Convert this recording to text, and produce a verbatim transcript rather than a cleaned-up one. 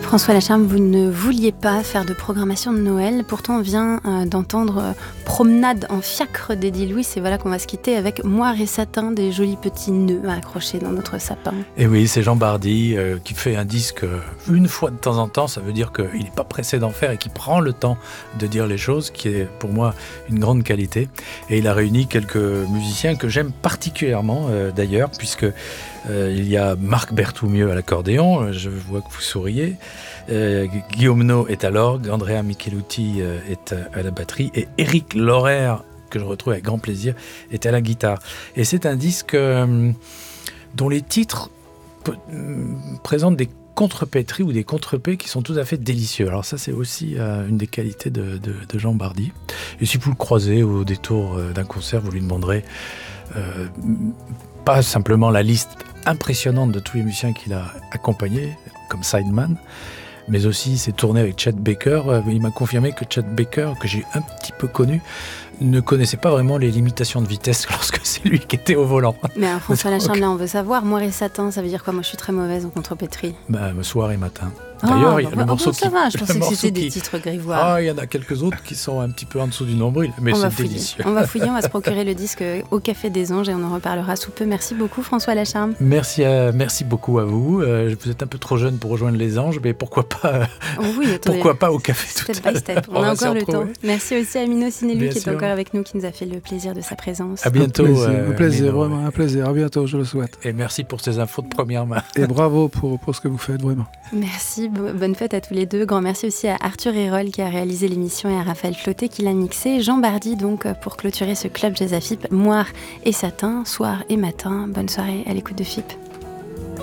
François Lacharme, vous ne vouliez pas faire de programmation de Noël, pourtant on vient euh, d'entendre euh, Promenade en fiacre d'Eddie Louis, et voilà qu'on va se quitter avec Moire et Satin, des jolis petits nœuds à accrocher dans notre sapin. Et oui, c'est Jean Bardy euh, qui fait un disque euh, une fois de temps en temps, ça veut dire qu'il n'est pas pressé d'en faire et qui prend le temps de dire les choses, qui est pour moi une grande qualité. Et il a réuni quelques musiciens que j'aime particulièrement euh, d'ailleurs, puisque euh, il y a Marc Berthoumieux à l'accordéon, je vois que vous souriez, euh, Guillaume No est à l'orgue, Andrea Michelutti euh, est à la batterie et Éric Laurer, que je retrouve avec grand plaisir, est à la guitare. Et c'est un disque euh, dont les titres p- présentent des contrepétries ou des contrepés qui sont tout à fait délicieux. Alors ça, c'est aussi euh, une des qualités de, de, de Jean Bardy. Et si vous le croisez au détour euh, d'un concert, vous lui demanderez euh, pas simplement la liste impressionnante de tous les musiciens qu'il a accompagnés, comme sideman, mais aussi ses tournées avec Chet Baker. Il m'a confirmé que Chet Baker, que j'ai un petit peu connu, ne connaissait pas vraiment les limitations de vitesse lorsque c'est lui qui était au volant. Mais alors, François Lacharme, là on veut savoir, Moire et Satin, ça veut dire quoi? Moi je suis très mauvaise en contrepétrie. Bah, soir et matin. D'ailleurs, ah, il y a bah, le bah, morceau bon, ça qui... va, je pensais que c'était qui... des titres grivois. Ah, il y en a quelques autres qui sont un petit peu en dessous du nombril, mais on c'est va fouiller. délicieux. On va fouiller, on va se procurer le disque au Café des Anges et on en reparlera sous peu. Merci beaucoup François Lacharme. Merci, à, merci beaucoup à vous. Euh, vous êtes un peu trop jeune pour rejoindre les Anges, mais pourquoi pas, oh oui, pourquoi pas au café tout step à by l'heure. step. On, on a encore le temps. Merci aussi à Mino Sinelli Bien qui sûr. est encore avec nous, qui nous a fait le plaisir de sa présence. À bientôt. Un plaisir, euh, un plaisir Mino. vraiment, un plaisir. À bientôt, je le souhaite. Et merci pour ces infos de première main. Et bravo pour, pour ce que vous faites, vraiment. Merci, bonne fête à tous les deux. Grand merci aussi à Arthur Hérol qui a réalisé l'émission et à Raphaël Clotet qui l'a mixé. Jean Bardy donc pour clôturer ce club Jazz à F I P, Moire et Satin, soir et matin. Bonne soirée à l'écoute de F I P.